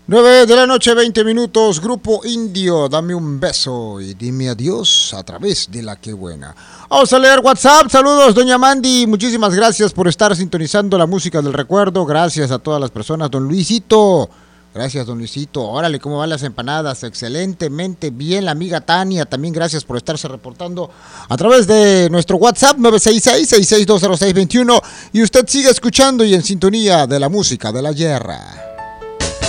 9 de la noche, 20 minutos, Grupo Indio, dame un beso y dime adiós a través de la que buena. Vamos a leer WhatsApp, saludos doña Mandy, muchísimas gracias por estar sintonizando la música del recuerdo, gracias a todas las personas, don Luisito, gracias don Luisito, órale, ¿cómo van las empanadas? Excelentemente bien, la amiga Tania, también gracias por estarse reportando a través de nuestro WhatsApp 966-6620621 y usted sigue escuchando y en sintonía de la música de la guerra.